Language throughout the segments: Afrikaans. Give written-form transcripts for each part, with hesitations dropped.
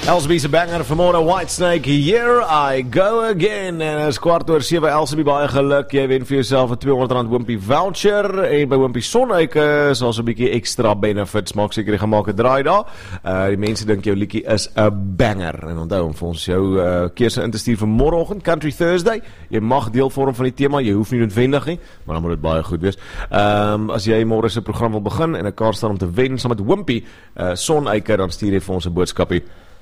Elsbie se banger vanmôre, Whitesnake, Here I Go Again. En is 7:15, Elsbie, baie geluk. Jy wen vir jouself 'n R200 Wimpy voucher. En by Wimpy Sonneike is ons 'n bietjie extra benefits. Maak seker jy gaan maak 'n draai daar. Die mense dink jou liedjie is 'n banger. En onthou om vir ons jou keuse in te stuur vir môreoggend, Country Thursday. Jy mag deel vorm van die tema, jy hoef nie noodwendig nie, maar dan moet dit baie goed wees. As jy môre se program wil begin en 'n kaart staan om te wen saam met Wimpy Sonneike, dan stuur jy vir ons 'n boodskapie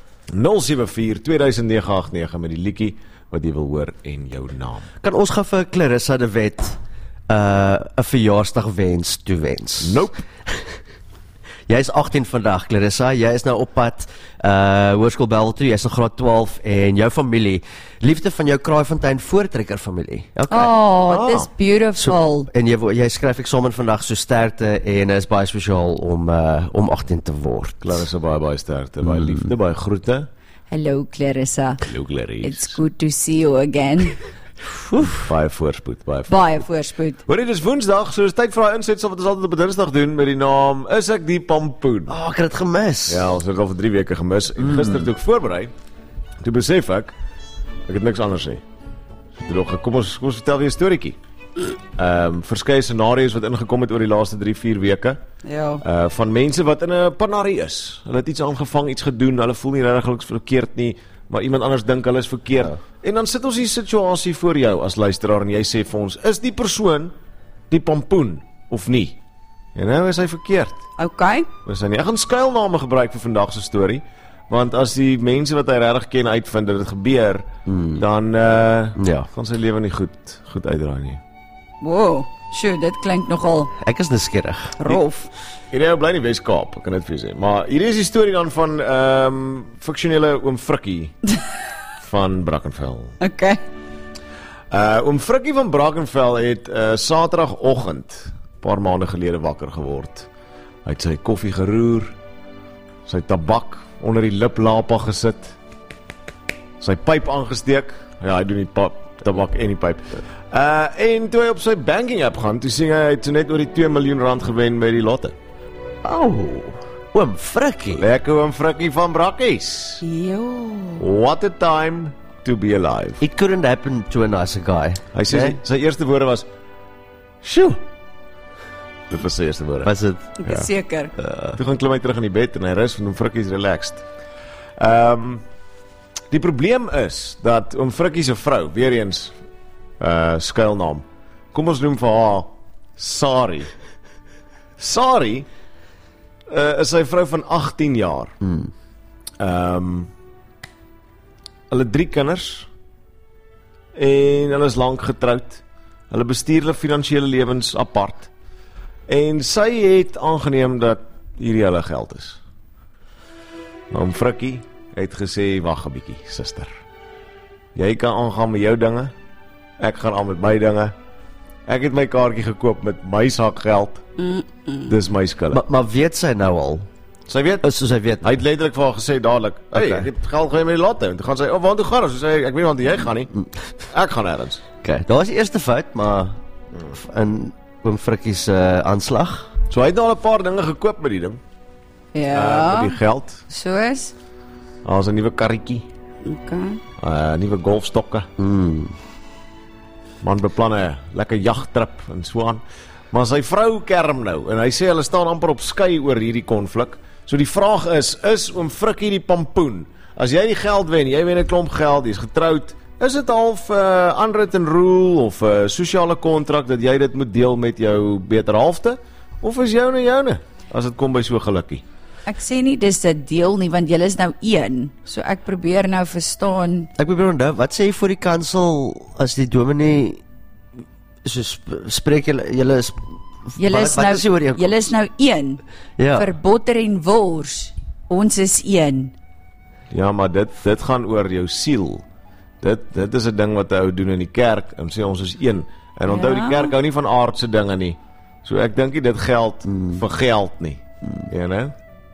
074-2009-89 met die liedjie wat jy wil hoor en jou naam. Kan ons gaan vir Clarissa de Wet 'n verjaarsdag wens toewens? Nope. Jy is 18 vandag, Clarissa. Jy is nou op pad Hoërskool Bell toe. Jy is in graad 12 en jou familie, liefde van jou Kraaifontein voortrekker familie. Okay. Oh, this beautiful. En jy skryf eksamen vandag, so sterkte en is baie spesiaal om 18 te word. Clarissa, baie sterkte, baie liefde, baie groete. Hello Clarissa. Hello Clarice. It's good to see you again. Baie voorspoed. Baie voorspoed. Hoor jy, dis Woensdag, so is tyd vir daai insetsel wat ons altyd op Dinsdag doen met die naam Is ek die pampoen? Ek het dit gemis. Ja, ons het dit al vir 3 weke gemis. En gister toe ek voorberei, toe besef ek het niks anders nie. Kom ons vertel weer 'n storieetjie. Verskeie scenario's wat ingekom het oor die laaste 3-4 weke. Ja. Van mense wat in 'n panarie is. Hulle het iets aangevang, iets gedoen, hulle voel nie regtig verkeerd nie, maar iemand anders dink hulle is verkeerd. Ja. En dan sit ons die situasie voor jou as luisteraar en jy sê vir ons, is die persoon die pampoen of nie? En nou is hy verkeerd. Okay. Is hy nie? Ek gaan skuilname gebruik vir vandag se storie, want as die mense wat hy regtig ken uitvind dat dit gebeur, dan gaan sy lewe nie goed uitdraai nie. Wow, sure, dit klink nogal. Ek is nuuskierig. Rof. Hierdie bly in die Weskaap, ek kan dit vir jou sê. Maar hierdie is die storie dan van fiksionele oom Frikkie van Brackenfell. Okay. Oom Frikkie van Brackenfell het Saterdagoggend, paar maande gelede wakker geword. Hy het sy koffie geroer, sy tabak onder die liplapa gesit, sy pyp aangesteek. Ja, hy doen die tabak en die pyp. En toe hy op sy banking app gaan, toe sien hy het net oor die R2 miljoen gewen by die lotte. Oom Frikkie. Lekker oom Frikkie van Brakkies. Jo. What a time to be alive. It couldn't happen to a nicer guy. Hy sê sy eerste woorde was, "Sjoe." Dit was sy eerste woorde. Was dit? Ek is seker. Toe gaan klim hy terug in die bed en hy rus van oom Frikkie is relaxed. Die probleem is dat oom Frikkie se vrou, weer eens skuilnaam, kom ons noem vir haar Sari. Sari is sy vrou van 18 jaar. Hulle 3 kinders en hulle is lank getroud. Hulle bestuur hulle finansiële lewens apart. En sy het aangeneem dat hierdie hulle geld is. Oom Frikkie het gesê, wag 'n bietjie, suster. Jy kan aangaan met jou dinge, ek gaan aan met my dinge. Ek het my kaartjie gekoop met my sakgeld. Dis my skuld. Maar weet sy nou al? Sy weet. Soos sy weet. Hy het letterlik vir haar gesê dadelik, "Hey, ek het geld gewen met die lotte." En toe gaan sy, "Waar toe gaan ons?" Sy sê, "Ek weet want jy gaan nie. Ek gaan nêrens." Okay, daar was die eerste fout, maar in oom Frikkie se aanslag. So hy het al 'n paar dinge gekoop met die ding. Ja. Met die geld. Soos? Daar's 'n nuwe karretjie. Okay. Nuwe golfstokke. Man beplan 'n lekker jagtrip en so aan. Maar sy vrou kerm nou en hy sê hulle staan amper op skei oor hierdie konflik. So die vraag is oom Frikkie die pampoen? As jy die geld wen, jy wen 'n klomp geld, jy's getroud, is dit half unwritten rule of 'n sosiale kontrak dat jy dit moet deel met jou beter halfte? Of is joune as dit kom by so gelukkie? Ek sê nie dis 'n deel nie, want julle is nou een. So ek probeer nou verstaan. Ek probeer onthou, wat sê jy vir die kansel as die dominee so spreek julle is Julle is nou een. Ja. Vir botter en wors. Ons is een. Ja, maar dit gaan oor jou siel. Dit is 'n ding wat 'n ou doen in die kerk en sê ons is een. En onthou, die kerk hou nie van aardse dinge nie. So ek dink nie dit geld vir geld nie. You know?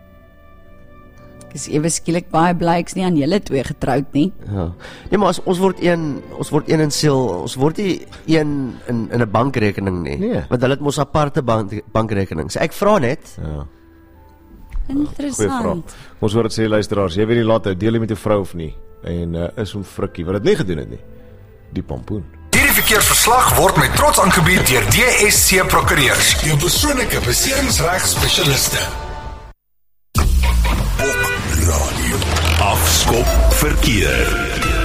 Ek is ewe skielik baie bly ek's nie aan julle twee getroud nie. Ja. Nee, maar ons word een in siel. Ons word nie een in 'n bankrekening nie. Nee. Want hulle het mos aparte bankrekenings. Ek vra net. Ja. Goeie vraag. Interessant. Ons hoor dit sê luisteraars, jy weet nie later deel jy met 'n vrou of nie. En is hom frikkie wat dit nie gedoen het nie. Die pampoen. Hierdie verkeersverslag word met trots aangebied deur DSC Prokureurs, jou persoonlike beseringsregspesialiste. Op radio. Afskop verkeer.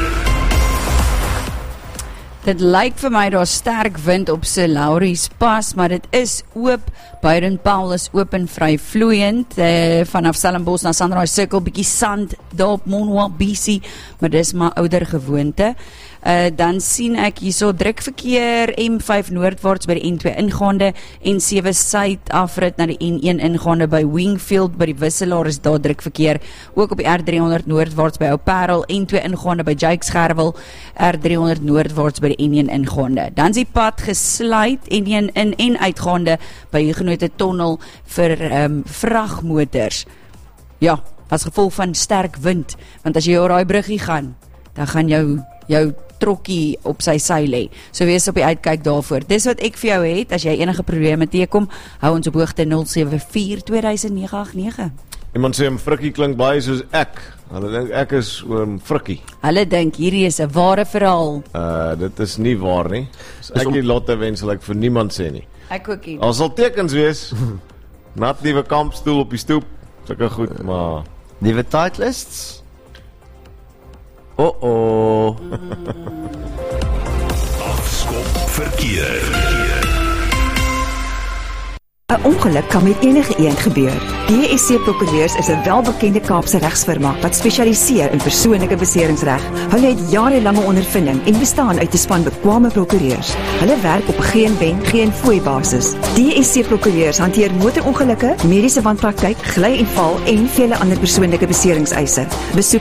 Dit lyk vir my daar sterk wind op Sir Laurie's Pas, maar dit is oop. Baden-Powell is oop en vry vloeiend. Vanaf Stellenbosch na Sunrise Circle, bietjie sand daar op Monwa, BC, maar dis maar ouder gewoonte. Dan sien ek hierso drukverkeer M5 noordwaarts by die N2 ingaande, N7 suid afrit na die N1 ingaande by Wingfield, by die wisselaar is daar drukverkeer, ook op die R300 noordwaarts by Ou Parel, N2 ingaande by Jakes Gerwel, R300 noordwaarts by die N1 ingaande. Dan is die pad gesluit, N1 in en uitgaande by Huguenot Tunnel vir vragmotors. Ja, as gevolg van sterk wind, want as jy oor daai bruggie gaan, dan gaan jou trokkie op sy sy lê. So wees op die uitkyk daarvoor. Dis wat ek vir jou het, as jy enige probleme teekom, hou ons op hoogte 074 200989. Iemand sê frikkie klink baie soos ek. Hulle dink ek is frikkie. Hulle dink hierdie is 'n ware verhaal. Dit is nie waar nie. As ek die lotte wen, sal ek vir niemand sê nie. Ek ook nie. Al sal tekens wees. Nat nuwe kampstoel op die stoep. Sulke goed, maar Nuwe titlists? Oh. Afskop verkeer. 'n Ongeluk kan met enige een gebeur. DSC Prokureurs is 'n welbekende Kaapse regsfirma wat spesialiseer in persoonlike beseringsreg. Hulle het jarelange ondervinding en bestaan uit 'n span bekwame prokureurs. Hulle werk op 'n geen wen, geen fooi basis. DSC Prokureurs hanteer motorongelukke, mediese wanpraktyk, gly en val en vele ander persoonlike beseringseise. Besoek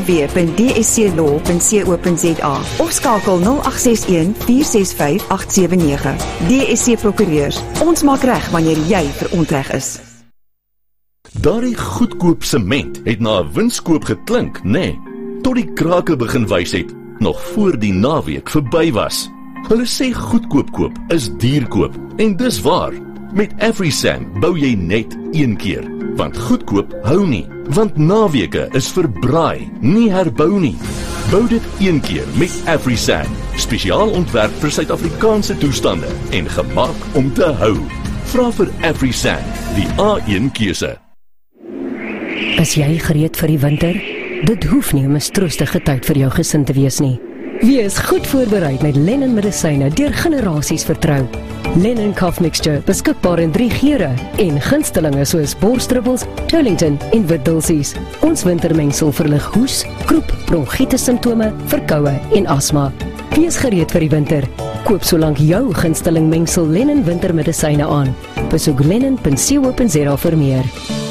www.dsclaw.co.za of skakel 0861 465 879. DSC Prokureurs. Ons maak reg wanneer jy verontreg is. Daardie goedkoop sement het na 'n winskoop geklink, nê? Nee, tot die krake begin wys het, nog voor die naweek verby was. Hulle sê goedkoop koop is duur koop, en dis waar. Met AfriSam bou jy net een keer, want goedkoop hou nie, want naweke is verbraai, nie herbou nie. Bou dit een keer met AfriSam, spesiaal ontwerp vir Suid-Afrikaanse toestande en gemaak om te hou. Vra vir AfriSam, die A1 keuse. Is jy gereed vir die winter? Dit hoef nie 'n mistroostige tyd vir jou gesin te wees nie. Wees goed voorberei met Lennon medisyne deur generasies vertrou. Lennon Cough Mixture, beskikbaar in 3 geure en gunstelinge soos borsdruppels, Turlington en Witdulsies. Ons wintermengsel verlig hoes, kroep, bronkietes simptome, verkoue en asma. Wees gereed vir die winter. Koop solank jou gunsteling mengsel Lennon wintermedisyne aan. Besoek lennon.co.za vir meer.